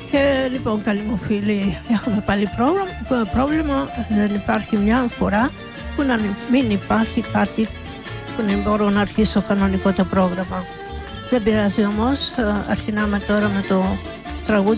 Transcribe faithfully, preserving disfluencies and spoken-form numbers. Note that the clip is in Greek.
Και λοιπόν, καλοί μου φίλοι, έχουμε πάλι πρόβλημα, πρόβλημα. Δεν υπάρχει μια φορά που να μην υπάρχει κάτι που να μπορώ να αρχίσω κανονικό το πρόγραμμα. Δεν πειράζει όμως, αρχινάμε τώρα με το τραγούδι